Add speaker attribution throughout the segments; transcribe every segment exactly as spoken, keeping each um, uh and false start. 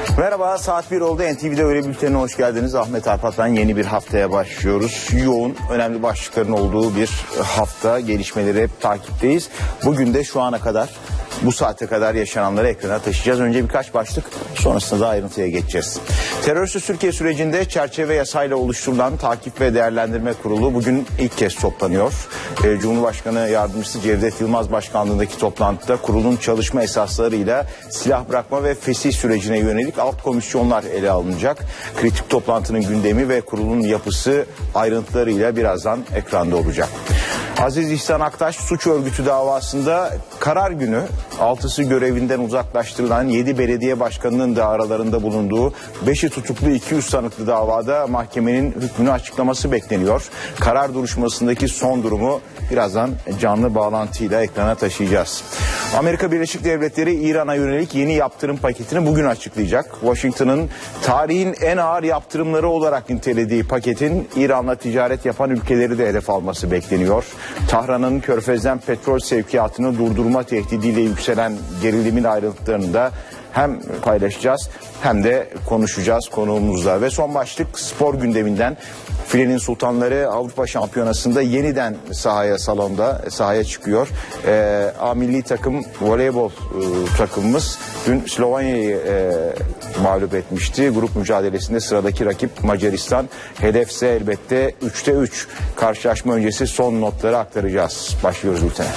Speaker 1: Merhaba, saat bir oldu. N T V'de öğle bültenine hoş geldiniz. Ahmet Arpat ben. Yeni bir haftaya başlıyoruz. Yoğun, önemli başlıkların olduğu bir hafta. Gelişmeleri hep takipteyiz. Bugün de şu ana kadar, bu saate kadar yaşananları ekrana taşıyacağız. Önce birkaç başlık, sonrasında da ayrıntıya geçeceğiz. Terörsüz Türkiye sürecinde çerçeve yasayla oluşturulan Takip ve Değerlendirme Kurulu bugün ilk kez toplanıyor. Ee, Cumhurbaşkanı Yardımcısı Cevdet Yılmaz başkanlığındaki toplantıda kurulun çalışma esaslarıyla silah bırakma ve fesih sürecine yönelik alt komisyonlar ele alınacak. Kritik toplantının gündemi ve kurulun yapısı ayrıntılarıyla birazdan ekranda olacak. Aziz İhsan Aktaş suç örgütü davasında karar günü altısı görevinden uzaklaştırılan yedi belediye başkanının da aralarında bulunduğu beşi tutuklu iki yüz sanıklı davada mahkemenin hükmünü açıklaması bekleniyor. Karar duruşmasındaki son durumu birazdan canlı bağlantıyla ekrana taşıyacağız. Amerika Birleşik Devletleri İran'a yönelik yeni yaptırım paketini bugün açıklayacak. Washington'ın tarihin en ağır yaptırımları olarak nitelediği paketin İran'la ticaret yapan ülkeleri de hedef alması bekleniyor. Tahran'ın Körfez'den petrol sevkiyatını durdurma tehdidiyle yükselen gerilimin ayrıntılarını da hem paylaşacağız hem de konuşacağız konuğumuzla. Ve son başlık spor gündeminden. Filenin Sultanları Avrupa Şampiyonası'nda yeniden sahaya, salonda sahaya çıkıyor. Ee, A milli takım voleybol e, takımımız dün Slovanya'yı e, mağlup etmişti. Grup mücadelesinde sıradaki rakip Macaristan. Hedefse elbette üçte üç. Karşılaşma öncesi son notları aktaracağız. Başlıyoruz bültene.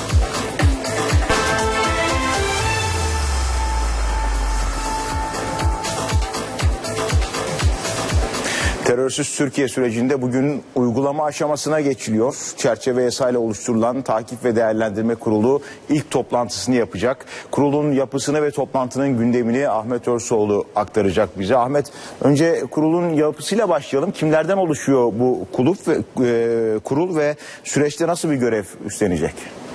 Speaker 1: Terörsüz Türkiye sürecinde bugün uygulama aşamasına geçiliyor. Çerçeve yasayla oluşturulan Takip ve Değerlendirme Kurulu ilk toplantısını yapacak. Kurulun yapısını ve toplantının gündemini Ahmet Örsoğlu aktaracak bize. Ahmet, önce kurulun yapısıyla başlayalım. Kimlerden oluşuyor bu kulüp ve e, kurul ve süreçte nasıl bir görev üstlenecek?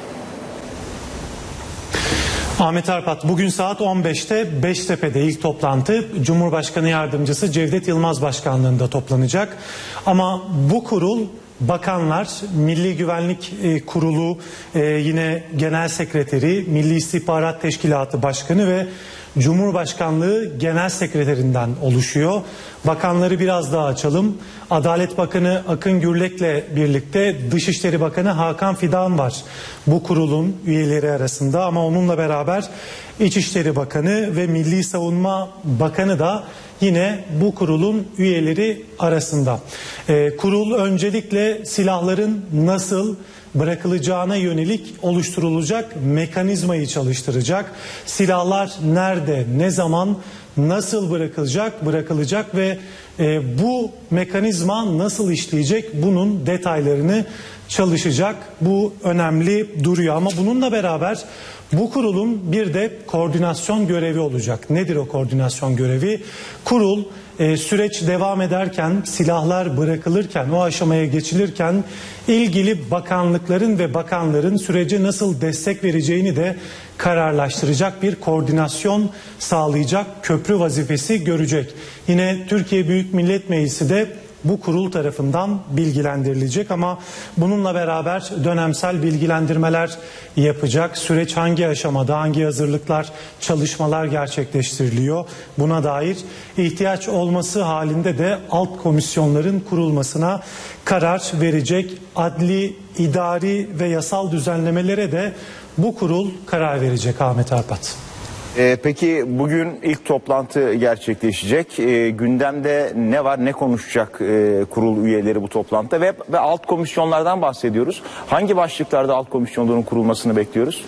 Speaker 2: Ahmet Arpat, bugün saat on beşte Beştepe'de ilk toplantı Cumhurbaşkanı Yardımcısı Cevdet Yılmaz başkanlığında toplanacak. Ama bu kurul bakanlar, Milli Güvenlik Kurulu, yine Genel Sekreteri, Milli İstihbarat Teşkilatı Başkanı ve Cumhurbaşkanlığı Genel Sekreterinden oluşuyor. Bakanları biraz daha açalım. Adalet Bakanı Akın Gürlek'le birlikte Dışişleri Bakanı Hakan Fidan var bu kurulun üyeleri arasında, ama onunla beraber İçişleri Bakanı ve Milli Savunma Bakanı da yine bu kurulun üyeleri arasında. Ee, kurul öncelikle silahların nasıl bırakılacağına yönelik oluşturulacak mekanizmayı çalıştıracak. Silahlar nerede, ne zaman, nasıl bırakılacak, bırakılacak ve e, bu mekanizma nasıl işleyecek, bunun detaylarını çalışacak. Bu önemli duruyor, ama bununla beraber bu kurulun bir de koordinasyon görevi olacak. Nedir o koordinasyon görevi? Kurul e, süreç devam ederken, silahlar bırakılırken, o aşamaya geçilirken ilgili bakanlıkların ve bakanların sürece nasıl destek vereceğini de kararlaştıracak, bir koordinasyon sağlayacak köprü vazifesi görecek. Yine Türkiye Büyük Millet Meclisi de bu kurul tarafından bilgilendirilecek, ama bununla beraber dönemsel bilgilendirmeler yapacak. Süreç hangi aşamada, hangi hazırlıklar, çalışmalar gerçekleştiriliyor, buna dair ihtiyaç olması halinde de alt komisyonların kurulmasına karar verecek. Adli, idari ve yasal düzenlemelere de bu kurul karar verecek Ahmet Arpat.
Speaker 1: Ee, peki bugün ilk toplantı gerçekleşecek. Ee, gündemde ne var, ne konuşacak e, kurul üyeleri bu toplantıda ve, ve alt komisyonlardan bahsediyoruz. Hangi başlıklarda alt komisyonların kurulmasını bekliyoruz?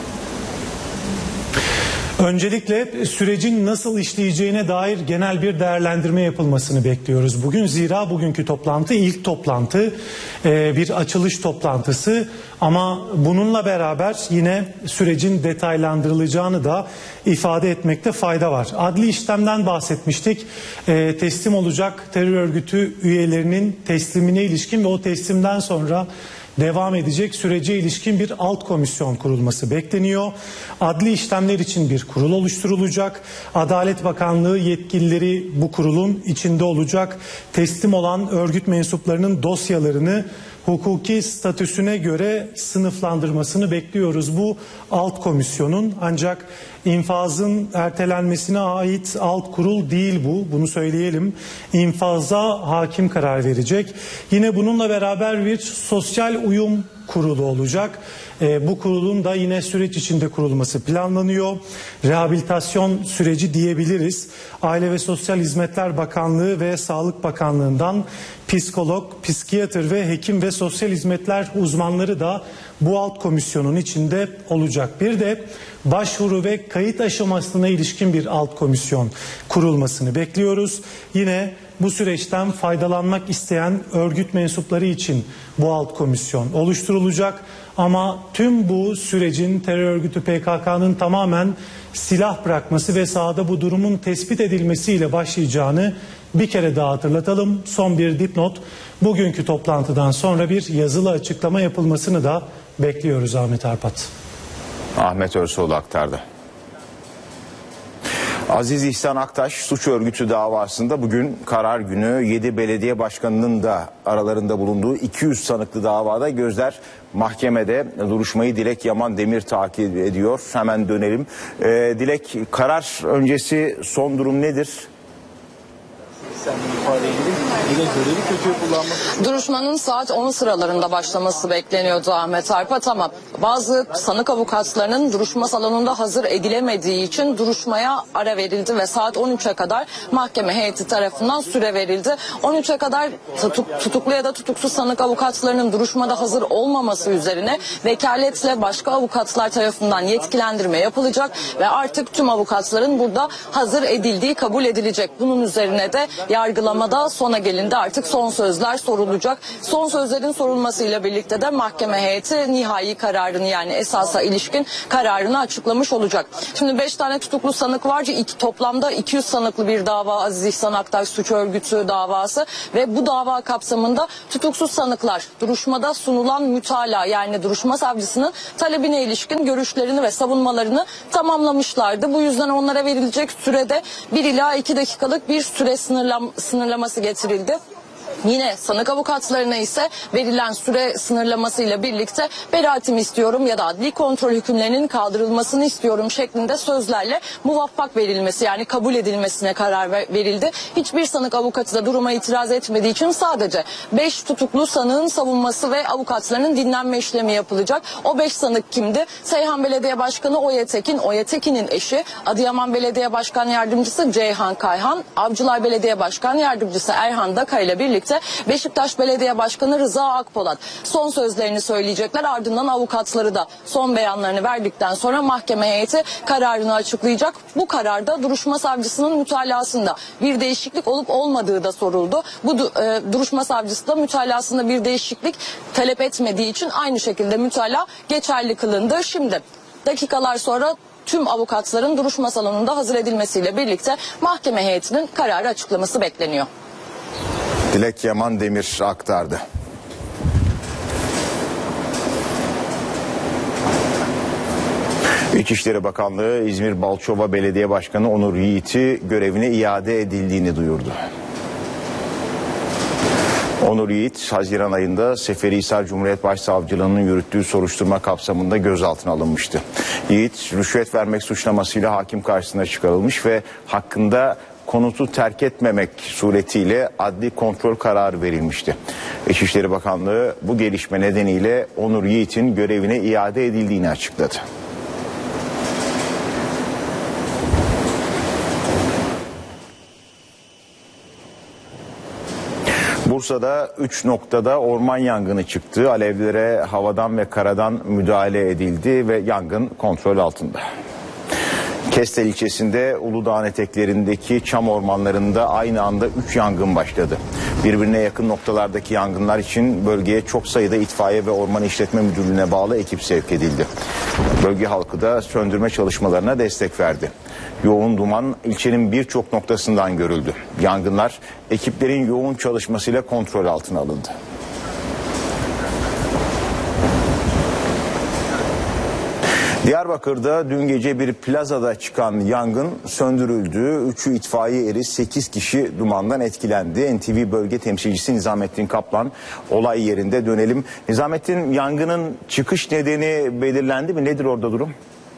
Speaker 2: Öncelikle sürecin nasıl işleyeceğine dair genel bir değerlendirme yapılmasını bekliyoruz bugün. Zira bugünkü toplantı ilk toplantı, bir açılış toplantısı, ama bununla beraber yine sürecin detaylandırılacağını da ifade etmekte fayda var. Adli işlemden bahsetmiştik. Teslim olacak terör örgütü üyelerinin teslimine ilişkin ve o teslimden sonra devam edecek sürece ilişkin bir alt komisyon kurulması bekleniyor. Adli işlemler için bir kurul oluşturulacak. Adalet Bakanlığı yetkilileri bu kurulun içinde olacak. Teslim olan örgüt mensuplarının dosyalarını hukuki statüsüne göre sınıflandırmasını bekliyoruz bu alt komisyonun. Ancak infazın ertelenmesine ait alt kurul değil bu, bunu söyleyelim. İnfaza hakim karar verecek. Yine bununla beraber bir sosyal uyum kurulu olacak. E, bu kurulun da yine süreç içinde kurulması planlanıyor. Rehabilitasyon süreci diyebiliriz. Aile ve Sosyal Hizmetler Bakanlığı ve Sağlık Bakanlığı'ndan psikolog, psikiyatr ve hekim ve sosyal hizmetler uzmanları da bu alt komisyonun içinde olacak. Bir de başvuru ve kayıt aşamasına ilişkin bir alt komisyon kurulmasını bekliyoruz. Yine bu süreçten faydalanmak isteyen örgüt mensupları için bu alt komisyon oluşturulacak. Ama tüm bu sürecin terör örgütü P K K'nın tamamen silah bırakması ve sahada bu durumun tespit edilmesiyle başlayacağını bir kere daha hatırlatalım. Son bir dipnot, bugünkü toplantıdan sonra bir yazılı açıklama yapılmasını da bekliyoruz Ahmet Arpat.
Speaker 1: Ahmet Örsoğlu aktardı. Aziz İhsan Aktaş suç örgütü davasında bugün karar günü. Yedi belediye başkanının da aralarında bulunduğu iki yüz sanıklı davada gözler mahkemede. Duruşmayı Dilek Yaman Demir takip ediyor. Hemen dönelim. Ee, Dilek, karar öncesi son durum nedir?
Speaker 3: Duruşmanın saat on sıralarında başlaması bekleniyordu Ahmet Arpat ama bazı sanık avukatlarının duruşma salonunda hazır edilemediği için duruşmaya ara verildi ve saat on üçe kadar mahkeme heyeti tarafından süre verildi. on üçe kadar tutuk, tutuklu ya da tutuksuz sanık avukatlarının duruşmada hazır olmaması üzerine vekaletle başka avukatlar tarafından yetkilendirme yapılacak ve artık tüm avukatların burada hazır edildiği kabul edilecek. Bunun üzerine de yargılamada sona gelindi, artık son sözler sorulacak. Son sözlerin sorulmasıyla birlikte de mahkeme heyeti nihai kararını, yani esasa ilişkin kararını açıklamış olacak. Şimdi beş tane tutuklu sanık var. İki, toplamda iki yüz sanıklı bir dava Aziz İhsan Aktaş suç örgütü davası ve bu dava kapsamında tutuksuz sanıklar duruşmada sunulan mütalaa, yani duruşma savcısının talebine ilişkin görüşlerini ve savunmalarını tamamlamışlardı. Bu yüzden onlara verilecek sürede bir ila iki dakikalık bir süre sınırlam sınırlaması getirildi. Yine sanık avukatlarına ise verilen süre sınırlamasıyla birlikte beraatimi istiyorum ya da adli kontrol hükümlerinin kaldırılmasını istiyorum şeklinde sözlerle muvaffak verilmesi, yani kabul edilmesine karar verildi. Hiçbir sanık avukatı da duruma itiraz etmediği için sadece beş tutuklu sanığın savunması ve avukatlarının dinlenme işlemi yapılacak. O beş sanık kimdi? Seyhan Belediye Başkanı Oya Tekin, Oya Tekin'in eşi, Adıyaman Belediye Başkan Yardımcısı Ceyhan Kayhan, Avcılar Belediye Başkan Yardımcısı Erhan Daka ile birlikte Beşiktaş Belediye Başkanı Rıza Akpolat son sözlerini söyleyecekler. Ardından avukatları da son beyanlarını verdikten sonra mahkeme heyeti kararını açıklayacak. Bu kararda duruşma savcısının mütalasında bir değişiklik olup olmadığı da soruldu. Bu e, duruşma savcısı da mütalasında bir değişiklik talep etmediği için aynı şekilde mütala geçerli kılındı. Şimdi dakikalar sonra tüm avukatların duruşma salonunda hazır edilmesiyle birlikte mahkeme heyetinin kararı açıklaması bekleniyor.
Speaker 1: Dilek Yaman Demir aktardı. İçişleri Bakanlığı İzmir Balçova Belediye Başkanı Onur Yiğit'i görevine iade edildiğini duyurdu. Onur Yiğit, Haziran ayında Seferihisar Cumhuriyet Başsavcılığı'nın yürüttüğü soruşturma kapsamında gözaltına alınmıştı. Yiğit, rüşvet vermek suçlamasıyla hakim karşısına çıkarılmış ve hakkında konutu terk etmemek suretiyle adli kontrol kararı verilmişti. İçişleri Bakanlığı bu gelişme nedeniyle Onur Yiğit'in görevine iade edildiğini açıkladı. Bursa'da üç noktada orman yangını çıktı. Alevlere havadan ve karadan müdahale edildi ve yangın kontrol altında. Kestel ilçesinde Uludağ'ın eteklerindeki çam ormanlarında aynı anda üç yangın başladı. Birbirine yakın noktalardaki yangınlar için bölgeye çok sayıda itfaiye ve orman işletme müdürlüğüne bağlı ekip sevk edildi. Bölge halkı da söndürme çalışmalarına destek verdi. Yoğun duman ilçenin birçok noktasından görüldü. Yangınlar ekiplerin yoğun çalışmasıyla kontrol altına alındı. Diyarbakır'da dün gece bir plazada çıkan yangın söndürüldü. Üçü itfaiye eri, sekiz kişi dumandan etkilendi. N T V bölge temsilcisi Nizamettin Kaplan olay yerinde. Dönelim. Nizamettin, yangının çıkış nedeni belirlendi mi? Nedir orada durum?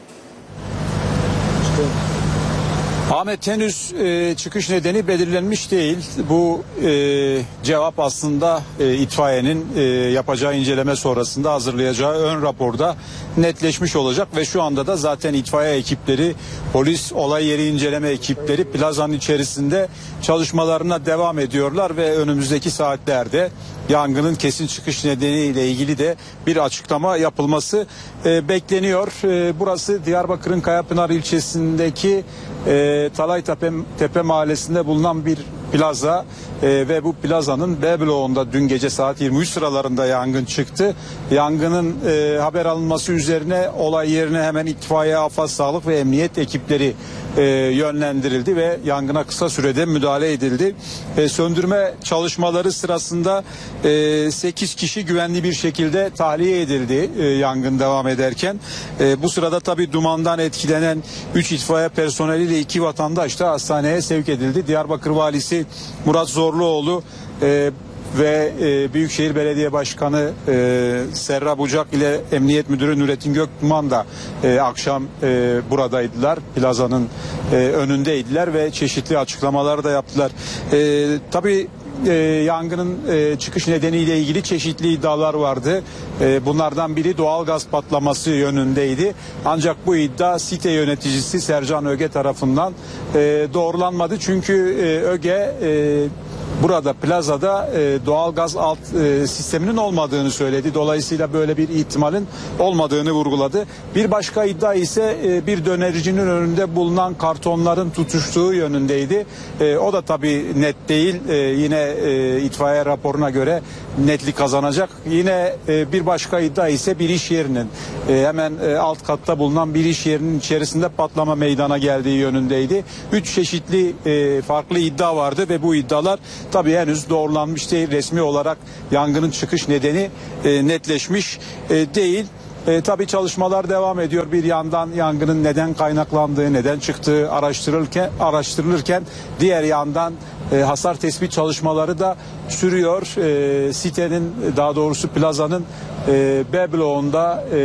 Speaker 4: Ahmet, henüz e, çıkış nedeni belirlenmiş değil. Bu e, cevap aslında e, itfaiyenin e, yapacağı inceleme sonrasında hazırlayacağı ön raporda netleşmiş olacak ve şu anda da zaten itfaiye ekipleri, polis, olay yeri inceleme ekipleri plazanın içerisinde çalışmalarına devam ediyorlar ve önümüzdeki saatlerde yangının kesin çıkış nedeniyle ilgili de bir açıklama yapılması e, bekleniyor. E, burası Diyarbakır'ın Kayapınar ilçesindeki e, Talaytepe Tepe mahallesinde bulunan bir plaza e, ve bu plazanın B bloğunda dün gece saat yirmi üç sıralarında yangın çıktı. Yangının e, haber alınması üzerine olay yerine hemen itfaiye, afet, sağlık ve emniyet ekipleri e, yönlendirildi ve yangına kısa sürede müdahale edildi. E, söndürme çalışmaları sırasında e, sekiz kişi güvenli bir şekilde tahliye edildi e, yangın devam ederken. E, bu sırada tabii dumandan etkilenen üç itfaiye personeliyle iki vatandaş da hastaneye sevk edildi. Diyarbakır Valisi Murat Zorluoğlu e, ve e, Büyükşehir Belediye Başkanı e, Serra Bucak ile Emniyet Müdürü Nurettin Göktuman da e, akşam e, buradaydılar. Plazanın e, önündeydiler ve çeşitli açıklamalar da yaptılar. E, tabii e, yangının e, çıkış nedeniyle ilgili çeşitli iddialar vardı. E, bunlardan biri doğalgaz patlaması yönündeydi. Ancak bu iddia site yöneticisi Sercan Öge tarafından e, doğrulanmadı. Çünkü e, Öge e, burada plazada e, doğalgaz alt e, sisteminin olmadığını söyledi. Dolayısıyla böyle bir ihtimalin olmadığını vurguladı. Bir başka iddia ise e, bir dönercinin önünde bulunan kartonların tutuştuğu yönündeydi. E, o da tabii net değil. E, yine e, itfaiye raporuna göre netlik kazanacak. Yine e, bir başka iddia ise bir iş yerinin e, hemen e, alt katta bulunan bir iş yerinin içerisinde patlama meydana geldiği yönündeydi. Üç çeşitli e, farklı iddia vardı ve bu iddialar tabii henüz doğrulanmış değil. Resmi olarak yangının çıkış nedeni e, netleşmiş e, değil. E, tabii çalışmalar devam ediyor. Bir yandan yangının neden kaynaklandığı, neden çıktığı araştırılırken, araştırılırken diğer yandan e, hasar tespit çalışmaları da sürüyor. E, sitenin, daha doğrusu plazanın e, B bloğunda e,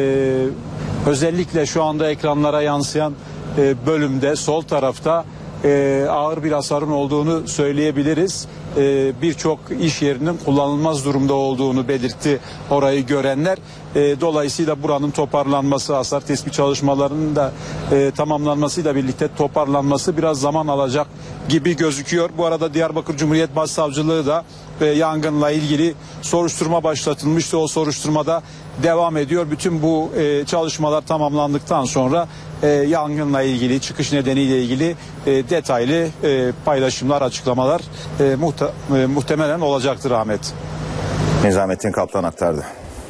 Speaker 4: özellikle şu anda ekranlara yansıyan e, bölümde sol tarafta e, ağır bir hasarın olduğunu söyleyebiliriz. E, birçok iş yerinin kullanılmaz durumda olduğunu belirtti orayı görenler. E, dolayısıyla buranın toparlanması, hasar tespit çalışmalarının da e, tamamlanmasıyla birlikte toparlanması biraz zaman alacak gibi gözüküyor. Bu arada Diyarbakır Cumhuriyet Başsavcılığı da e, yangınla ilgili soruşturma başlatılmıştı. O soruşturmada devam ediyor. Bütün bu e, çalışmalar tamamlandıktan sonra e, yangınla ilgili, çıkış nedeniyle ilgili e, detaylı e, paylaşımlar, açıklamalar e, muhte, e, muhtemelen olacaktır Ahmet.
Speaker 1: Nizamettin Kaplan aktardı.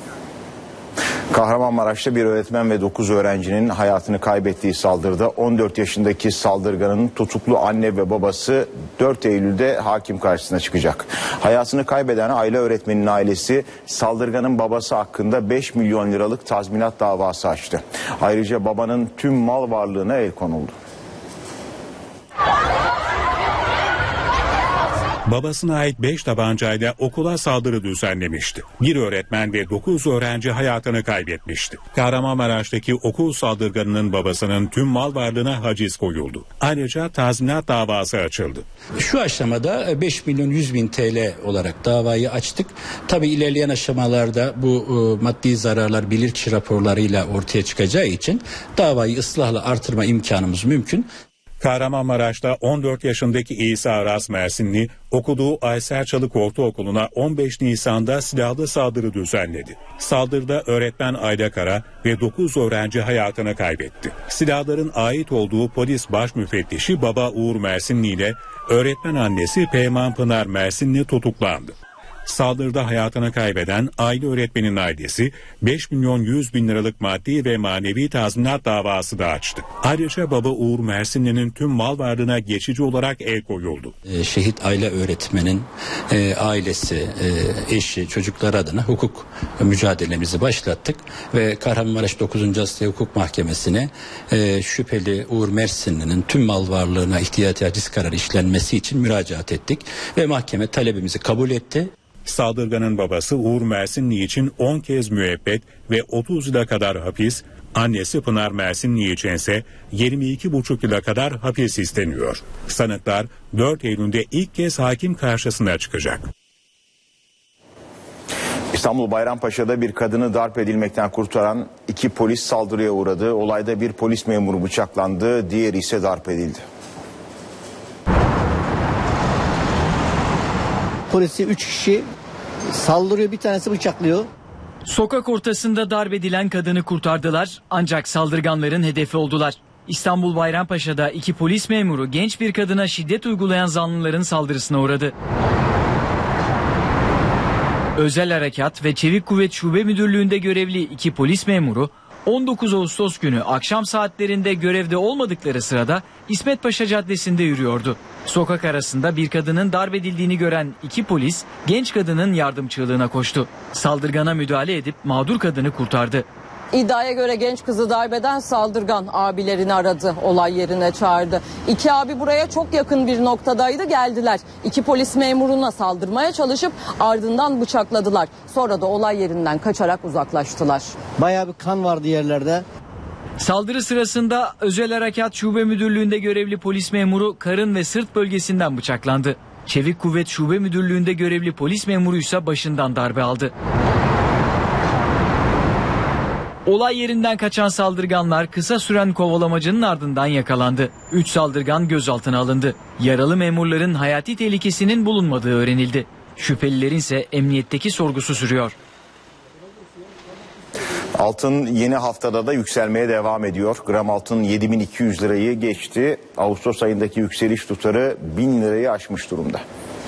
Speaker 1: Kahramanmaraş'ta bir öğretmen ve dokuz öğrencinin hayatını kaybettiği saldırıda on dört yaşındaki saldırganın tutuklu anne ve babası dört Eylül'de hakim karşısına çıkacak. Hayatını kaybeden aile öğretmeninin ailesi saldırganın babası hakkında beş milyon liralık tazminat davası açtı. Ayrıca babanın tüm mal varlığına el konuldu.
Speaker 5: Babasına ait beş tabancayla okula saldırı düzenlemişti. Bir öğretmen ve dokuz öğrenci hayatını kaybetmişti. Kahramanmaraş'taki okul saldırganının babasının tüm mal varlığına haciz koyuldu. Ayrıca tazminat davası açıldı.
Speaker 6: Şu aşamada beş milyon yüz bin T L olarak davayı açtık. Tabii ilerleyen aşamalarda bu e, maddi zararlar bilirkişi raporlarıyla ortaya çıkacağı için davayı ıslahla artırma imkanımız mümkün.
Speaker 5: Kahramanmaraş'ta on dört yaşındaki İsa Aras Mersinli okuduğu Aysel Çalık Ortaokulu'na on beş Nisan'da silahlı saldırı düzenledi. Saldırıda öğretmen Ayda Kara ve dokuz öğrenci hayatını kaybetti. Silahların ait olduğu polis baş müfettişi Baba Uğur Mersinli ile öğretmen annesi Peyman Pınar Mersinli tutuklandı. Saldırıda hayatını kaybeden aile öğretmenin ailesi beş milyon yüz bin liralık maddi ve manevi tazminat davası da açtı. Ayrıca baba Uğur Mersinli'nin tüm mal varlığına geçici olarak el koyuldu.
Speaker 6: Ee, şehit aile öğretmenin e, ailesi, e, eşi, çocukları adına hukuk mücadelemizi başlattık ve Kahramanmaraş dokuzuncu Asliye Hukuk Mahkemesi'ne e, şüpheli Uğur Mersinli'nin tüm mal varlığına ihtiyati haciz kararı işlenmesi için müracaat ettik ve mahkeme talebimizi kabul etti.
Speaker 5: Saldırganın babası Uğur Mersinli için on kez müebbet ve otuz yıla kadar hapis, annesi Pınar Mersinli için ise yirmi iki buçuk yıla kadar hapis isteniyor. Sanıklar dört Eylül'de ilk kez hakim karşısına çıkacak.
Speaker 1: İstanbul Bayrampaşa'da bir kadını darp edilmekten kurtaran iki polis saldırıya uğradı. Olayda bir polis memuru bıçaklandı, diğeri ise darp edildi.
Speaker 7: Polisi üç kişi saldırıyor, bir tanesi bıçaklıyor.
Speaker 8: Sokak ortasında darp edilen kadını kurtardılar ancak saldırganların hedefi oldular. İstanbul Bayrampaşa'da iki polis memuru genç bir kadına şiddet uygulayan zanlıların saldırısına uğradı. Özel Harekat ve Çevik Kuvvet Şube Müdürlüğü'nde görevli iki polis memuru on dokuz Ağustos günü akşam saatlerinde görevde olmadıkları sırada İsmet Paşa Caddesi'nde yürüyordu. Sokak arasında bir kadının darp edildiğini gören iki polis genç kadının yardım çığlığına koştu. Saldırgana müdahale edip mağdur kadını kurtardı.
Speaker 3: İddiaya göre genç kızı darbeden saldırgan abilerini aradı, olay yerine çağırdı. İki abi buraya çok yakın bir noktadaydı, geldiler. İki polis memuruna saldırmaya çalışıp ardından bıçakladılar. Sonra da olay yerinden kaçarak uzaklaştılar.
Speaker 7: Bayağı bir kan vardı yerlerde.
Speaker 8: Saldırı sırasında Özel Harekat Şube Müdürlüğü'nde görevli polis memuru karın ve sırt bölgesinden bıçaklandı. Çevik Kuvvet Şube Müdürlüğü'nde görevli polis memuru ise başından darbe aldı. Olay yerinden kaçan saldırganlar kısa süren kovalamacının ardından yakalandı. Üç saldırgan gözaltına alındı. Yaralı memurların hayati tehlikesinin bulunmadığı öğrenildi. Şüphelilerin ise emniyetteki sorgusu sürüyor.
Speaker 1: Altın yeni haftada da yükselmeye devam ediyor. Gram altın yedi bin iki yüz lirayı geçti. Ağustos ayındaki yükseliş tutarı bin lirayı aşmış durumda.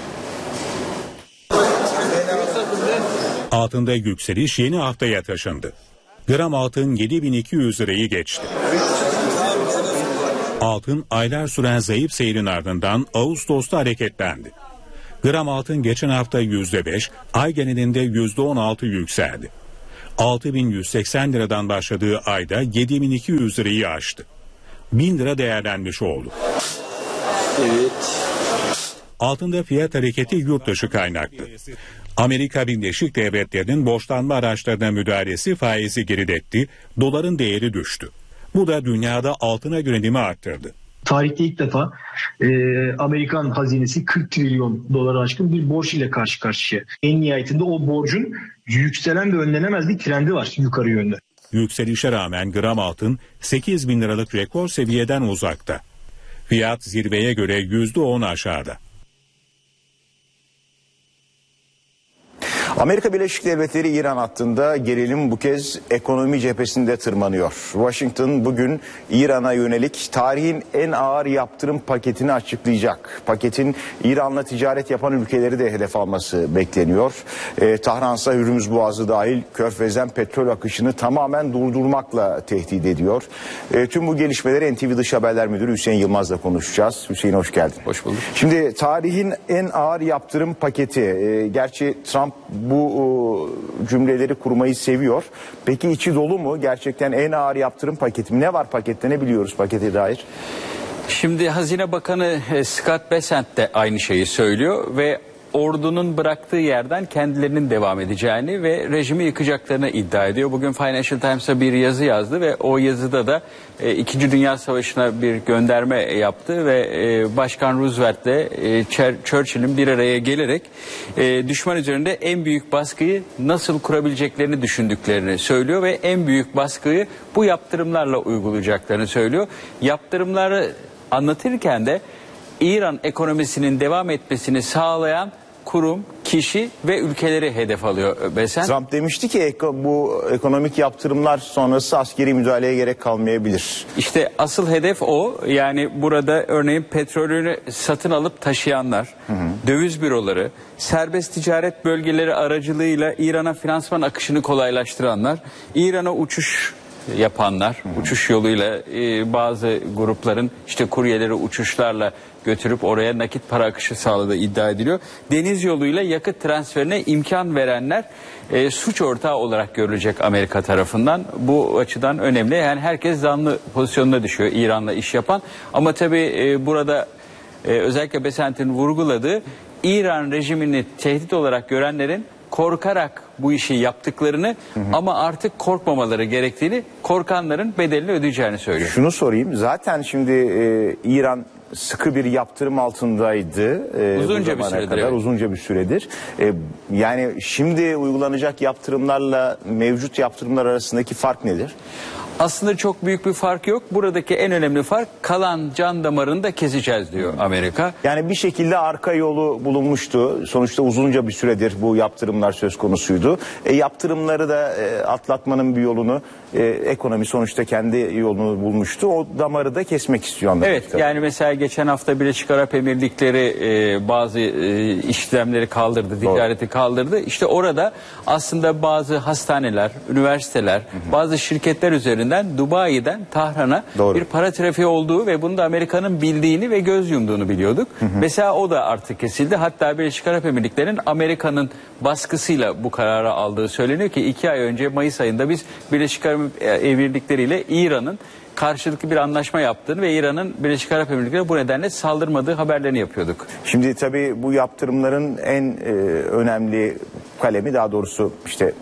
Speaker 5: Altında yükseliş yeni haftaya taşındı. Gram altın yedi bin iki yüz lirayı geçti. Altın aylar süren zayıf seyrin ardından Ağustos'ta hareketlendi. Gram altın geçen hafta yüzde beş, ay genelinde yüzde on altı yükseldi. altı bin yüz seksen liradan başladığı ayda yedi bin iki yüz lirayı aştı. bin lira değerlenmiş oldu. Evet. Altında fiyat hareketi yurt dışı kaynaklı. Amerika Birleşik Devletleri'nin borçlanma araçlarına müdahalesi faizi geriletti, doların değeri düştü. Bu da dünyada altına yönelimi arttırdı.
Speaker 9: Tarihte ilk defa e, Amerikan hazinesi kırk trilyon dolara aşkın bir borç ile karşı karşıya. En nihayetinde o borcun yükselen ve önlenemez bir trendi var yukarı yönde.
Speaker 5: Yükselişe rağmen gram altın sekiz bin liralık rekor seviyeden uzakta. Fiyat zirveye göre yüzde on aşağıda.
Speaker 1: Amerika Birleşik Devletleri İran hattında gerilim bu kez ekonomi cephesinde tırmanıyor. Washington bugün İran'a yönelik tarihin en ağır yaptırım paketini açıklayacak. Paketin İran'la ticaret yapan ülkeleri de hedef alması bekleniyor. E, Tahran'sa Hürmüz Boğazı dahil Körfez'den petrol akışını tamamen durdurmakla tehdit ediyor. E, tüm bu gelişmeleri N T V Dış Haberler Müdürü Hüseyin Yılmaz'la konuşacağız. Hüseyin hoş geldin.
Speaker 10: Hoş bulduk.
Speaker 1: Şimdi tarihin en ağır yaptırım paketi. E, gerçi Trump bu o, cümleleri kurmayı seviyor. Peki içi dolu mu? Gerçekten en ağır yaptırım paketi mi? Ne var pakette? Ne biliyoruz pakete dair?
Speaker 10: Şimdi Hazine Bakanı Scott Bessent de aynı şeyi söylüyor ve ordunun bıraktığı yerden kendilerinin devam edeceğini ve rejimi yıkacaklarını iddia ediyor. Bugün Financial Times'a bir yazı yazdı ve o yazıda da e, İkinci Dünya Savaşı'na bir gönderme yaptı ve e, Başkan Roosevelt ile e, Churchill'in bir araya gelerek e, düşman üzerinde en büyük baskıyı nasıl kurabileceklerini düşündüklerini söylüyor ve en büyük baskıyı bu yaptırımlarla uygulayacaklarını söylüyor. Yaptırımları anlatırken de İran ekonomisinin devam etmesini sağlayan kurum kişi ve ülkeleri hedef alıyor Besen.
Speaker 1: Trump demişti ki bu ekonomik yaptırımlar sonrası askeri müdahaleye gerek kalmayabilir.
Speaker 10: İşte asıl hedef o. Yani burada örneğin petrolünü satın alıp taşıyanlar, hı hı. döviz büroları, serbest ticaret bölgeleri aracılığıyla İran'a finansman akışını kolaylaştıranlar, İran'a uçuş yapanlar, hı hı. uçuş yoluyla e, bazı grupların işte kuryeleri uçuşlarla götürüp oraya nakit para akışı sağladığı iddia ediliyor. Deniz yoluyla yakıt transferine imkan verenler e, suç ortağı olarak görülecek Amerika tarafından. Bu açıdan önemli. Yani herkes zanlı pozisyonuna düşüyor İran'la iş yapan. Ama tabii e, burada e, özellikle Besant'ın vurguladığı İran rejimini tehdit olarak görenlerin korkarak bu işi yaptıklarını, hı hı. ama artık korkmamaları gerektiğini, korkanların bedelini ödeyeceğini söylüyor.
Speaker 1: Şunu sorayım. Zaten şimdi e, İran sıkı bir yaptırım altındaydı. E,
Speaker 10: uzunca bir süredir.
Speaker 1: Kadar, evet. Uzunca bir süredir. E, yani şimdi uygulanacak yaptırımlarla mevcut yaptırımlar arasındaki fark nedir?
Speaker 10: Aslında çok büyük bir fark yok. Buradaki en önemli fark kalan can damarını da keseceğiz diyor Amerika.
Speaker 1: Yani bir şekilde arka yolu bulunmuştu. Sonuçta uzunca bir süredir bu yaptırımlar söz konusuydu. E, yaptırımları da e, atlatmanın bir yolunu e, ekonomi sonuçta kendi yolunu bulmuştu. O damarı da kesmek istiyor anladığım
Speaker 10: Evet
Speaker 1: kadarıyla.
Speaker 10: Yani mesela geçen hafta Birleşik Arap Emirlikleri e, bazı e, işlemleri kaldırdı, ticareti Doğru. kaldırdı. İşte orada aslında bazı hastaneler, üniversiteler, hı hı. bazı şirketler üzerinde Dubai'den Tahran'a Doğru. bir para trafiği olduğu ve bunu da Amerika'nın bildiğini ve göz yumduğunu biliyorduk. Hı hı. Mesela o da artık kesildi. Hatta Birleşik Arap Emirlikleri'nin Amerika'nın baskısıyla bu kararı aldığı söyleniyor ki iki ay önce Mayıs ayında biz Birleşik Arap Emirlikleri ile İran'ın karşılıklı bir anlaşma yaptığını ve İran'ın Birleşik Arap Emirlikleri'ne bu nedenle saldırmadığı haberlerini yapıyorduk.
Speaker 1: Şimdi tabii bu yaptırımların en e, önemli kalemi, daha doğrusu işte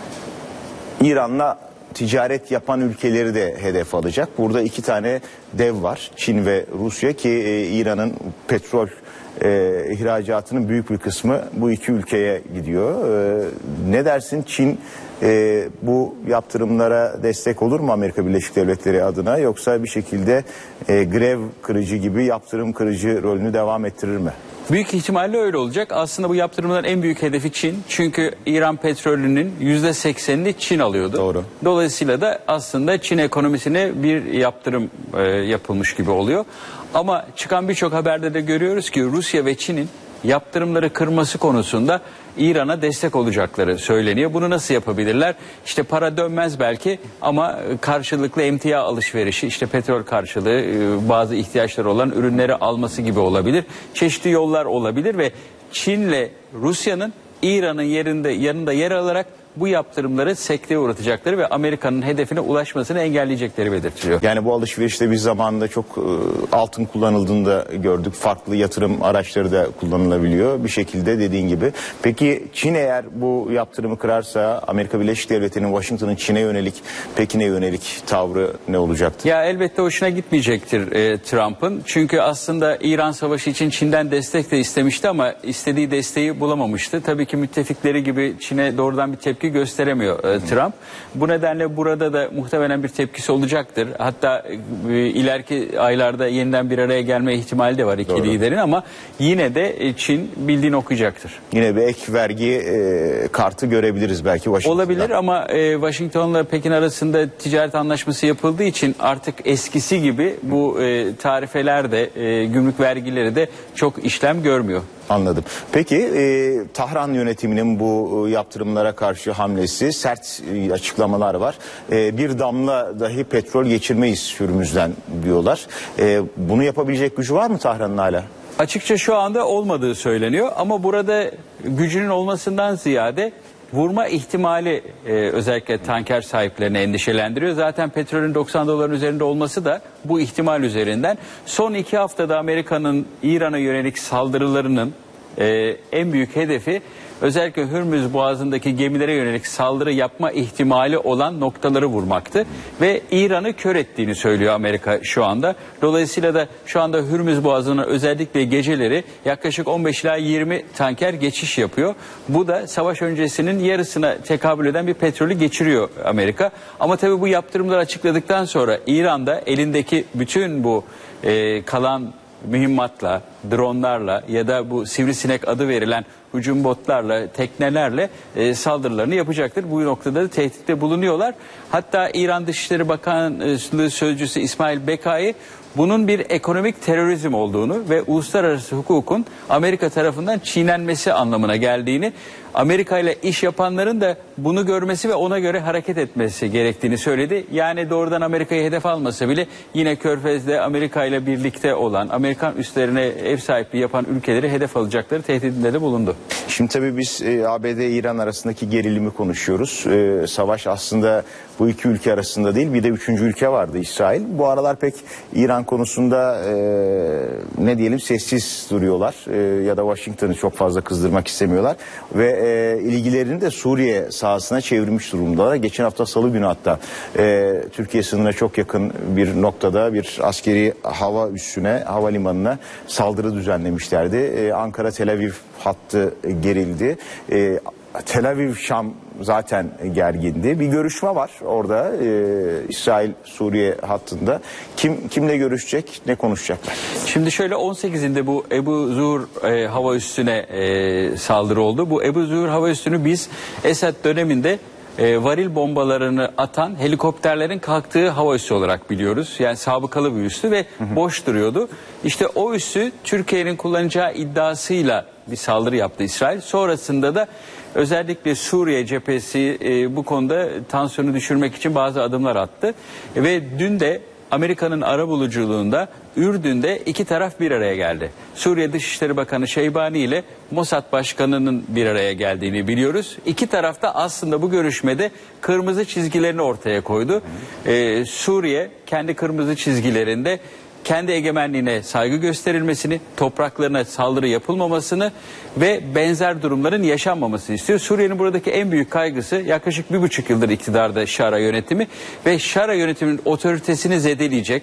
Speaker 1: İran'la ticaret yapan ülkeleri de hedef alacak. Burada iki tane dev var. Çin ve Rusya ki e, İran'ın petrol e, ihracatının büyük bir kısmı bu iki ülkeye gidiyor. E, ne dersin, Çin e, bu yaptırımlara destek olur mu Amerika Birleşik Devletleri adına, yoksa bir şekilde e, grev kırıcı gibi yaptırım kırıcı rolünü devam ettirir mi?
Speaker 10: Büyük ihtimalle öyle olacak. Aslında bu yaptırımların en büyük hedefi Çin. Çünkü İran petrolünün yüzde seksenini Çin alıyordu.
Speaker 1: Doğru.
Speaker 10: Dolayısıyla da aslında Çin ekonomisine bir yaptırım e, yapılmış gibi oluyor. Ama çıkan birçok haberde de görüyoruz ki Rusya ve Çin'in yaptırımları kırması konusunda İran'a destek olacakları söyleniyor. Bunu nasıl yapabilirler? İşte para dönmez belki ama karşılıklı emtia alışverişi, işte petrol karşılığı, bazı ihtiyaçları olan ürünleri alması gibi olabilir. Çeşitli yollar olabilir ve Çin'le Rusya'nın İran'ın yerinde yanında yer alarak bu yaptırımları sekteye uğratacakları ve Amerika'nın hedefine ulaşmasını engelleyecekleri belirtiliyor.
Speaker 1: Yani bu alışverişte biz zamanında çok e, altın kullanıldığını da gördük. Farklı yatırım araçları da kullanılabiliyor bir şekilde, dediğin gibi. Peki Çin eğer bu yaptırımı kırarsa Amerika Birleşik Devletleri'nin, Washington'ın Çin'e yönelik, Pekin'e yönelik tavrı ne olacaktır?
Speaker 10: Ya elbette hoşuna gitmeyecektir e, Trump'ın. Çünkü aslında İran Savaşı için Çin'den destek de istemişti ama istediği desteği bulamamıştı. Tabii ki müttefikleri gibi Çin'e doğrudan bir tepki gösteremiyor e, Trump. Bu nedenle burada da muhtemelen bir tepkisi olacaktır. Hatta e, ileriki aylarda yeniden bir araya gelme ihtimali de var iki Doğru. liderin, ama yine de e, Çin bildiğini okuyacaktır.
Speaker 1: Yine bir ek vergi e, kartı görebiliriz belki Washington'da.
Speaker 10: Olabilir ama e, Washington'la Pekin arasında ticaret anlaşması yapıldığı için artık eskisi gibi bu e, tarifeler de e, gümrük vergileri de çok işlem görmüyor.
Speaker 1: Anladım. Peki e, Tahran yönetiminin bu e, yaptırımlara karşı hamlesi, sert e, açıklamalar var. E, bir damla dahi petrol geçirmeyiz Hürmüz'den diyorlar. E, bunu yapabilecek gücü var mı Tahran'ın hala?
Speaker 10: Açıkça şu anda olmadığı söyleniyor ama burada gücünün olmasından ziyade vurma ihtimali e, özellikle tanker sahiplerini endişelendiriyor. Zaten petrolün doksan doların üzerinde olması da bu ihtimal üzerinden. Son iki haftada Amerika'nın İran'a yönelik saldırılarının e, en büyük hedefi özellikle Hürmüz Boğazı'ndaki gemilere yönelik saldırı yapma ihtimali olan noktaları vurmaktı. Ve İran'ı kör ettiğini söylüyor Amerika şu anda. Dolayısıyla da şu anda Hürmüz Boğazı'na özellikle geceleri yaklaşık on beş ila yirmi tanker geçiş yapıyor. Bu da savaş öncesinin yarısına tekabül eden bir petrolü geçiriyor Amerika. Ama tabii bu yaptırımları açıkladıktan sonra İran'da elindeki bütün bu e, kalan mühimmatla, dronlarla ya da bu sivrisinek adı verilen hücum botlarla, teknelerle e, saldırılarını yapacaktır. Bu noktada da tehditte bulunuyorlar. Hatta İran Dışişleri Bakanlığı Sözcüsü İsmail Bekai bunun bir ekonomik terörizm olduğunu ve uluslararası hukukun Amerika tarafından çiğnenmesi anlamına geldiğini, Amerika ile iş yapanların da bunu görmesi ve ona göre hareket etmesi gerektiğini söyledi. Yani doğrudan Amerika'yı hedef almasa bile yine Körfez'de Amerika ile birlikte olan, Amerikan üslerine ev sahipliği yapan ülkeleri hedef alacakları tehdidinde de bulundu.
Speaker 1: Şimdi tabii biz e, A B D-İran arasındaki gerilimi konuşuyoruz. E, savaş aslında bu iki ülke arasında değil, bir de üçüncü ülke vardı, İsrail. Bu aralar pek İran konusunda e, ne diyelim sessiz duruyorlar e, ya da Washington'ı çok fazla kızdırmak istemiyorlar ve e, ilgilerini de Suriye sahasına çevirmiş durumdalar. Geçen hafta Salı günü hatta e, Türkiye sınırına çok yakın bir noktada bir askeri hava üssüne, havalimanına saldırı düzenlemişlerdi. E, Ankara-Tel Aviv hattı gerildi. E, Tel Aviv-Şam zaten gergindi. Bir görüşme var orada e, İsrail-Suriye hattında. Kim kimle görüşecek, ne konuşacaklar?
Speaker 10: Şimdi şöyle on sekizinde bu Ebu Zuhr e, hava üssüne e, saldırı oldu. Bu Ebu Zuhr hava üssünü biz Esed döneminde e, varil bombalarını atan helikopterlerin kalktığı hava üssü olarak biliyoruz. Yani sabıkalı bir üssü ve hı hı. boş duruyordu. İşte o üssü Türkiye'nin kullanacağı iddiasıyla bir saldırı yaptı İsrail. Sonrasında da özellikle Suriye cephesi e, bu konuda tansiyonu düşürmek için bazı adımlar attı. E, ve dün de Amerika'nın arabuluculuğunda Ürdün'de iki taraf bir araya geldi. Suriye Dışişleri Bakanı Şeybani ile Mossad Başkanı'nın bir araya geldiğini biliyoruz. İki taraf da aslında bu görüşmede kırmızı çizgilerini ortaya koydu. E, Suriye kendi kırmızı çizgilerinde kendi egemenliğine saygı gösterilmesini, topraklarına saldırı yapılmamasını ve benzer durumların yaşanmamasını istiyor. Suriye'nin buradaki en büyük kaygısı yaklaşık bir buçuk yıldır iktidarda Şara yönetimi ve Şara yönetiminin otoritesini zedeleyecek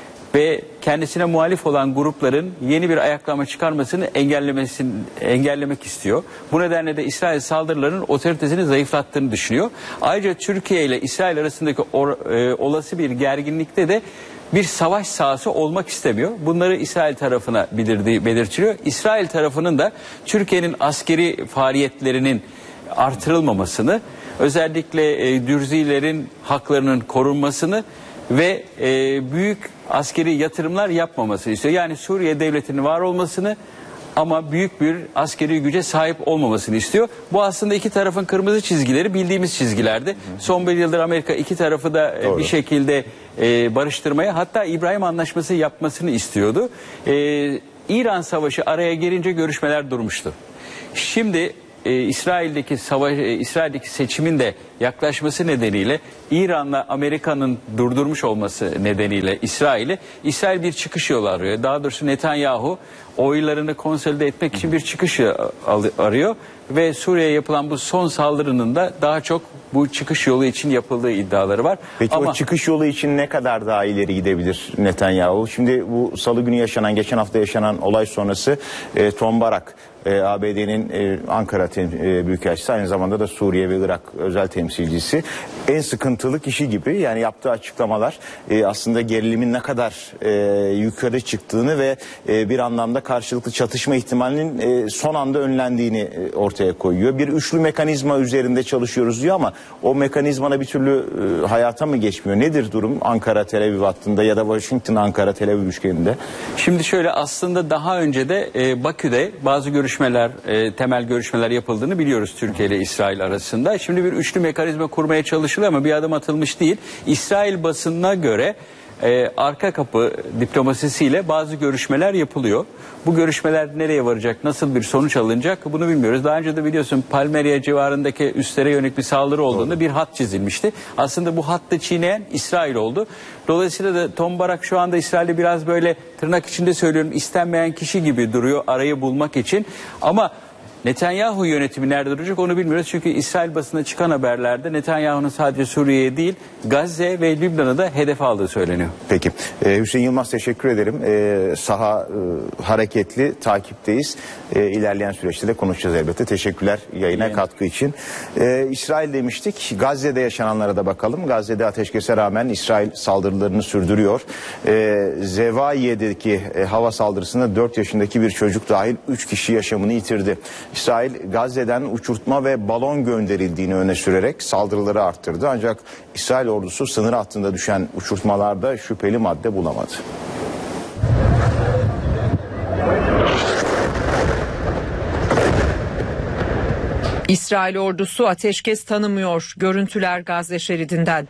Speaker 10: ve kendisine muhalif olan grupların yeni bir ayaklama çıkarmasını engellemesini engellemek istiyor. Bu nedenle de İsrail saldırılarının otoritesini zayıflattığını düşünüyor. Ayrıca Türkiye ile İsrail arasındaki or, e, olası bir gerginlikte de bir savaş sahası olmak istemiyor. Bunları İsrail tarafına bildirdiği belirtiliyor. İsrail tarafının da Türkiye'nin askeri faaliyetlerinin artırılmamasını, özellikle e, Dürzilerin haklarının korunmasını ve e, büyük askeri yatırımlar yapmamasını istiyor. Yani Suriye devletinin var olmasını ama büyük bir askeri güce sahip olmamasını istiyor. Bu aslında iki tarafın kırmızı çizgileri, bildiğimiz çizgilerdi. Son bir yıldır Amerika iki tarafı da Doğru. bir şekilde e, barıştırmaya, hatta İbrahim Anlaşması yapmasını istiyordu. E, İran Savaşı araya girince görüşmeler durmuştu. Şimdi e, İsrail'deki savaş, e, İsrail'deki seçimin de yaklaşması nedeniyle, İran'la Amerika'nın durdurmuş olması nedeniyle İsrail'i, İsrail bir çıkış yolu arıyor. Daha doğrusu Netanyahu oylarını konsolide etmek için bir çıkış arıyor ve Suriye'ye yapılan bu son saldırının da daha çok bu çıkış yolu için yapıldığı iddiaları var.
Speaker 1: Peki Ama... o çıkış yolu için ne kadar daha ileri gidebilir Netanyahu? Şimdi bu Salı günü yaşanan, geçen hafta yaşanan olay sonrası e, Tom Barak, e, A B D'nin e, Ankara e, Büyükelçisi, aynı zamanda da Suriye ve Irak özel temsilcisi, en sıkıntılı kişi gibi, yani yaptığı açıklamalar e, aslında gerilimin ne kadar e, yukarı çıktığını ve e, bir anlamda karşılıklı çatışma ihtimalinin e, son anda önlendiğini e, ortaya koyuyor. Bir üçlü mekanizma üzerinde çalışıyoruz diyor ama o mekanizmana bir türlü e, hayata mı geçmiyor? Nedir durum Ankara-Tel Aviv hattında ya da Washington-Ankara-Tel Aviv üçgeninde?
Speaker 10: Şimdi şöyle, aslında daha önce de e, Bakü'de bazı görüşmeler, e, temel görüşmeler yapıldığını biliyoruz Türkiye ile İsrail arasında. Şimdi bir üçlü mekanizma kurmaya çalışılıyor ama bir adım atılmış değil. İsrail basınına göre e, arka kapı diplomasisiyle bazı görüşmeler yapılıyor. Bu görüşmeler nereye varacak, nasıl bir sonuç alınacak bunu bilmiyoruz. Daha önce de biliyorsun Palmyra civarındaki üslere yönelik bir saldırı olduğunda Doğru. bir hat çizilmişti. Aslında bu hattı çiğneyen İsrail oldu. Dolayısıyla da Tom Barak şu anda İsrail'de biraz böyle, tırnak içinde söylüyorum, istenmeyen kişi gibi duruyor arayı bulmak için. Ama Netanyahu yönetimi nerede duracak onu bilmiyoruz. Çünkü İsrail basına çıkan haberlerde Netanyahu'nun sadece Suriye'ye değil Gazze ve Lübnan'ı da hedef aldığı söyleniyor.
Speaker 1: Peki. Ee, Hüseyin Yılmaz teşekkür ederim. Ee, saha e, hareketli, takipteyiz. Ee, ilerleyen süreçte de konuşacağız elbette. Teşekkürler yayına yani. katkı için. Ee, İsrail demiştik. Gazze'de yaşananlara da bakalım. Gazze'de ateşkese rağmen İsrail saldırılarını sürdürüyor. Ee, Zevaiye'deki e, hava saldırısında dört yaşındaki bir çocuk dahil üç kişi yaşamını yitirdi. İsrail Gazze'den uçurtma ve balon gönderildiğini öne sürerek saldırıları arttırdı. Ancak İsrail ordusu sınır hattında düşen uçurtmalarda şüpheli madde bulamadı.
Speaker 11: İsrail ordusu ateşkes tanımıyor. Görüntüler Gazze şeridinden.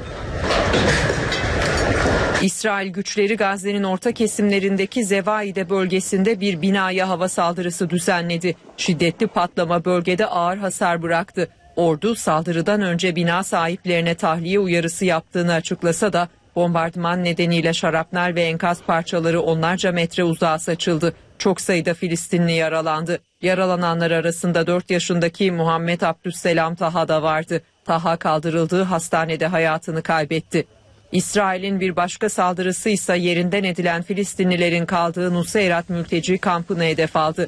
Speaker 11: İsrail güçleri Gazze'nin orta kesimlerindeki Zevaiye bölgesinde bir binaya hava saldırısı düzenledi. Şiddetli patlama bölgede ağır hasar bıraktı. Ordu saldırıdan önce bina sahiplerine tahliye uyarısı yaptığını açıklasa da bombardıman nedeniyle şarapnel ve enkaz parçaları onlarca metre uzağa saçıldı. Çok sayıda Filistinli yaralandı. Yaralananlar arasında dört yaşındaki Muhammed Abdüsselam Taha da vardı. Taha kaldırıldığı hastanede hayatını kaybetti. İsrail'in bir başka saldırısı ise yerinden edilen Filistinlilerin kaldığı Nuseyrat mülteci kampını hedef aldı.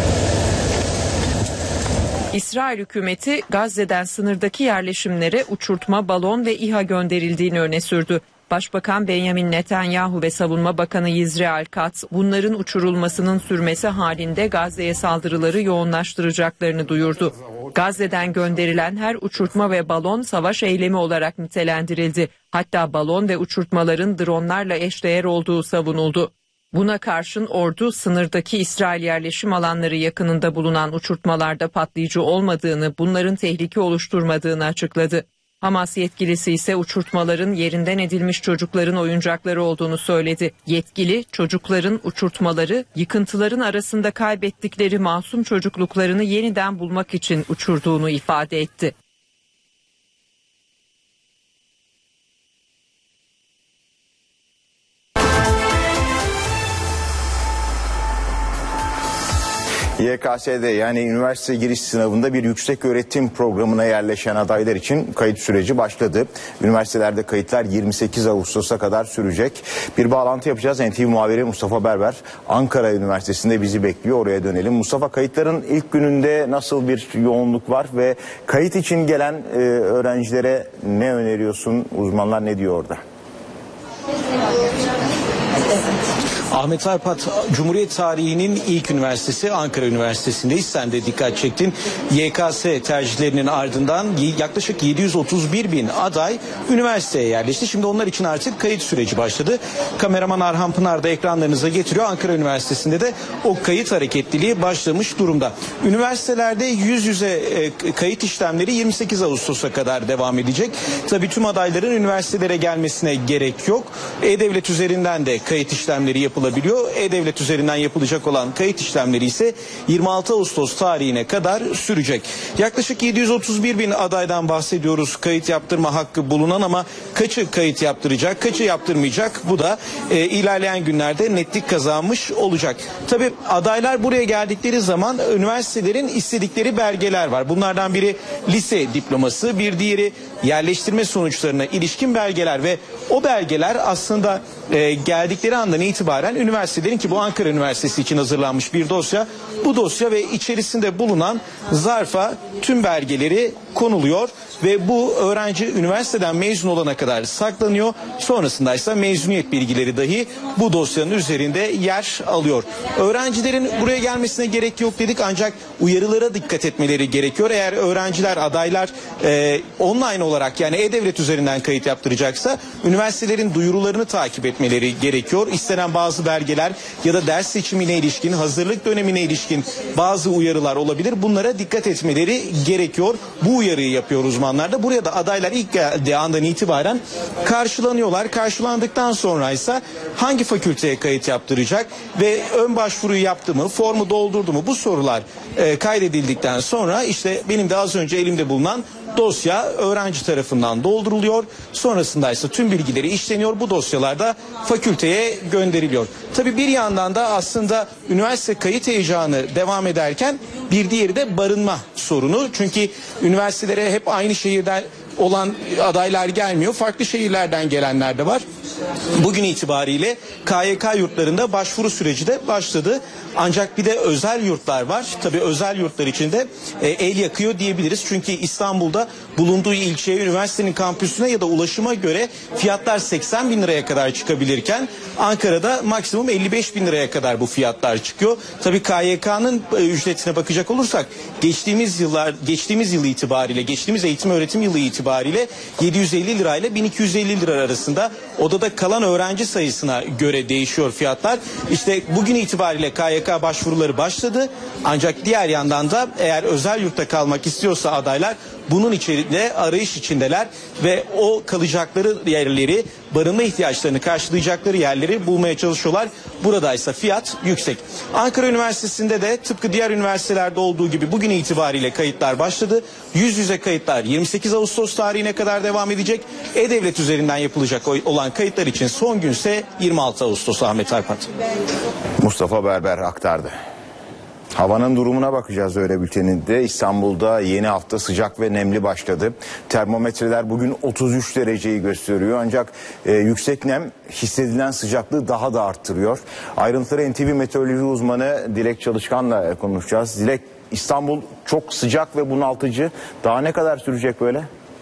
Speaker 11: İsrail hükümeti Gazze'den sınırdaki yerleşimlere uçurtma, balon ve İHA gönderildiğini öne sürdü. Başbakan Benjamin Netanyahu ve Savunma Bakanı Yisrael Katz bunların uçurulmasının sürmesi halinde Gazze'ye saldırıları yoğunlaştıracaklarını duyurdu. Gazze'den gönderilen her uçurtma ve balon savaş eylemi olarak nitelendirildi. Hatta balon ve uçurtmaların dronlarla eşdeğer olduğu savunuldu. Buna karşın ordu sınırdaki İsrail yerleşim alanları yakınında bulunan uçurtmalarda patlayıcı olmadığını, bunların tehlike oluşturmadığını açıkladı. Hamas yetkilisi ise uçurtmaların yerinden edilmiş çocukların oyuncakları olduğunu söyledi. Yetkili çocukların uçurtmaları yıkıntıların arasında kaybettikleri masum çocukluklarını yeniden bulmak için uçurduğunu ifade etti.
Speaker 1: Y K S'de yani üniversite giriş sınavında bir yüksek öğretim programına yerleşen adaylar için kayıt süreci başladı. Üniversitelerde kayıtlar yirmi sekiz Ağustos'a kadar sürecek. Bir bağlantı yapacağız. N T V muhabiri Mustafa Berber Ankara Üniversitesi'nde bizi bekliyor. Oraya dönelim. Mustafa, kayıtların ilk gününde nasıl bir yoğunluk var ve kayıt için gelen e, öğrencilere ne öneriyorsun? Uzmanlar ne diyor orada?
Speaker 12: Ahmet Arpat, Cumhuriyet tarihinin ilk üniversitesi Ankara Üniversitesi'ndeyiz. Sen de dikkat çektin. Y K S tercihlerinin ardından yaklaşık yedi yüz otuz bir bin aday üniversiteye yerleşti. Şimdi onlar için artık kayıt süreci başladı. Kameraman Arhan Pınar da ekranlarınıza getiriyor. Ankara Üniversitesi'nde de o kayıt hareketliliği başlamış durumda. Üniversitelerde yüz yüze kayıt işlemleri yirmi sekiz Ağustos'a kadar devam edecek. Tabii tüm adayların üniversitelere gelmesine gerek yok. E-Devlet üzerinden de kayıt işlemleri yapılabiliyor. E-Devlet üzerinden yapılacak olan kayıt işlemleri ise yirmi altı Ağustos tarihine kadar sürecek. Yaklaşık yedi yüz otuz bir bin adaydan bahsediyoruz. Kayıt yaptırma hakkı bulunan ama kaçı kayıt yaptıracak, kaçı yaptırmayacak? Bu da e, ilerleyen günlerde netlik kazanmış olacak. Tabii adaylar buraya geldikleri zaman üniversitelerin istedikleri belgeler var. Bunlardan biri lise diploması, bir diğeri yerleştirme sonuçlarına ilişkin belgeler ve o belgeler aslında e, geldikleri andan itibaren üniversitelerin, ki bu Ankara Üniversitesi için hazırlanmış bir dosya, bu dosya ve içerisinde bulunan zarfa tüm belgeleri konuluyor ve bu öğrenci üniversiteden mezun olana kadar saklanıyor. Sonrasında ise mezuniyet bilgileri dahi bu dosyanın üzerinde yer alıyor. Öğrencilerin buraya gelmesine gerek yok dedik, ancak uyarılara dikkat etmeleri gerekiyor. Eğer öğrenciler, adaylar e, online olarak yani E-Devlet üzerinden kayıt yaptıracaksa üniversitelerin duyurularını takip etmeleri gerekiyor. İstenen bazı belgeler ya da ders seçimine ilişkin, hazırlık dönemine ilişkin bazı uyarılar olabilir. Bunlara dikkat etmeleri gerekiyor. Bu uyarıyı yapıyor uzmanlar da. Buraya da adaylar ilk geldiği andan itibaren karşılanıyorlar. Karşılandıktan sonra ise hangi fakülteye kayıt yaptıracak ve ön başvuruyu yaptı mı, formu doldurdu mu, bu sorular e, kaydedildikten sonra işte benim de az önce elimde bulunan dosya öğrenci tarafından dolduruluyor. Sonrasında ise tüm bilgileri işleniyor. Bu dosyalarda fakülteye gönderiliyor. Tabii bir yandan da aslında üniversite kayıt heyecanı devam ederken bir diğeri de barınma sorunu. Çünkü üniversitelere hep aynı şehirden olan adaylar gelmiyor. Farklı şehirlerden gelenler de var. Bugün itibariyle K Y K yurtlarında başvuru süreci de başladı. Ancak bir de özel yurtlar var. Tabii özel yurtlar için de e, el yakıyor diyebiliriz. Çünkü İstanbul'da bulunduğu ilçeye, üniversitenin kampüsüne ya da ulaşıma göre fiyatlar seksen bin liraya kadar çıkabilirken Ankara'da maksimum elli beş bin liraya kadar bu fiyatlar çıkıyor. Tabii K Y K'nın e, ücretine bakacak olursak geçtiğimiz yıllar, geçtiğimiz yıl itibariyle, geçtiğimiz eğitim öğretim yılı itibariyle yedi yüz elli lirayla bin iki yüz elli lira arasında, odada kalan öğrenci sayısına göre değişiyor fiyatlar. İşte bugün itibariyle K Y K başvuruları başladı. Ancak diğer yandan da eğer özel yurtta kalmak istiyorsa adaylar bunun içinde arayış içindeler ve o kalacakları yerleri, barınma ihtiyaçlarını karşılayacakları yerleri bulmaya çalışıyorlar. Buradaysa fiyat yüksek. Ankara Üniversitesi'nde de tıpkı diğer üniversitelerde olduğu gibi bugün itibariyle kayıtlar başladı. Yüz yüze kayıtlar yirmi sekiz Ağustos tarihine kadar devam edecek. E-Devlet üzerinden yapılacak olan kayıtlar için son günse yirmi altı Ağustos. Ahmet Arpat.
Speaker 1: Mustafa Berber aktardı. Havanın durumuna bakacağız öğle bülteninde. İstanbul'da yeni hafta sıcak ve nemli başladı. Termometreler bugün otuz üç dereceyi gösteriyor. Ancak e, yüksek nem hissedilen sıcaklığı daha da arttırıyor. Ayrıntıları N T V meteoroloji uzmanı Dilek Çalışkan'la konuşacağız. Dilek, İstanbul çok sıcak ve bunaltıcı. Daha ne kadar sürecek böyle?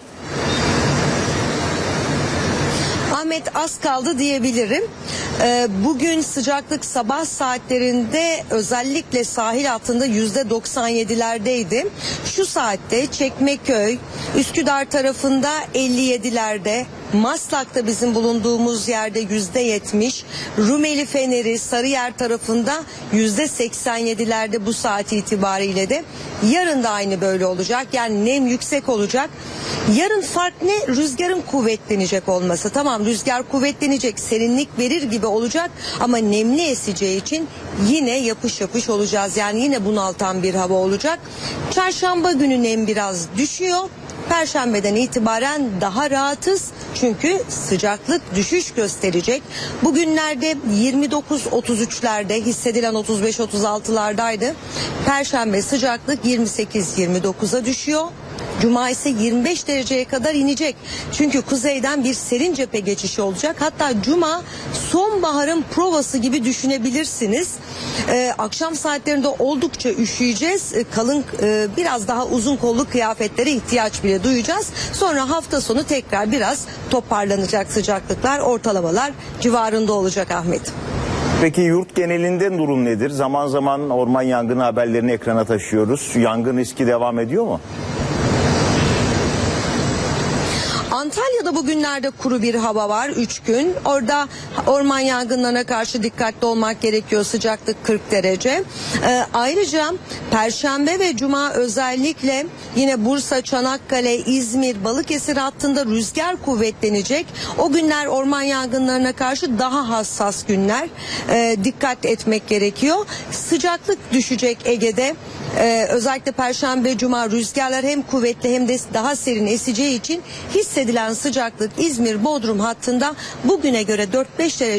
Speaker 13: Ahmet, az kaldı diyebilirim. Bugün sıcaklık sabah saatlerinde özellikle sahil hattında yüzde doksan yedilerdeydi. Şu saatte Çekmeköy, Üsküdar tarafında elli yedilerde, Maslak'ta bizim bulunduğumuz yerde yüzde yetmiş, Rumeli Feneri, Sarıyer tarafında yüzde seksen yedilerde bu saat itibariyle de. Yarın da aynı böyle olacak. Yani nem yüksek olacak. Yarın fark ne? Rüzgarın kuvvetlenecek olması. Tamam, rüzgar kuvvetlenecek, serinlik verir gibi olacak ama nemli eseceği için yine yapış yapış olacağız. Yani yine bunaltan bir hava olacak. Çarşamba günü nem biraz düşüyor. Perşembeden itibaren daha rahatız çünkü sıcaklık düşüş gösterecek. Bugünlerde yirmi dokuz otuz üçlerde, hissedilen otuz beş otuz altılardaydı. Perşembe sıcaklık yirmi sekiz yirmi dokuza düşüyor. Cuma ise yirmi beş dereceye kadar inecek. Çünkü kuzeyden bir serin cephe geçişi olacak. Hatta Cuma sonbaharın provası gibi düşünebilirsiniz. Ee, akşam saatlerinde oldukça üşüyeceğiz. Ee, kalın e, biraz daha uzun kollu kıyafetlere ihtiyaç bile duyacağız. Sonra hafta sonu tekrar biraz toparlanacak sıcaklıklar, ortalamalar civarında olacak Ahmet.
Speaker 1: Peki yurt genelinde durum nedir? Zaman zaman orman yangını haberlerini ekrana taşıyoruz. Yangın riski devam ediyor mu?
Speaker 13: Antalya'da bugünlerde kuru bir hava var üç gün. Orada orman yangınlarına karşı dikkatli olmak gerekiyor. Sıcaklık kırk derece. Ee, ayrıca Perşembe ve Cuma özellikle yine Bursa, Çanakkale, İzmir, Balıkesir hattında rüzgar kuvvetlenecek. O günler orman yangınlarına karşı daha hassas günler. Ee, dikkat etmek gerekiyor. Sıcaklık düşecek Ege'de. Ee, özellikle Perşembe, Cuma rüzgarlar hem kuvvetli hem de daha serin eseceği için hissedilen sıcaklık İzmir, Bodrum hattında bugüne göre dört beş derece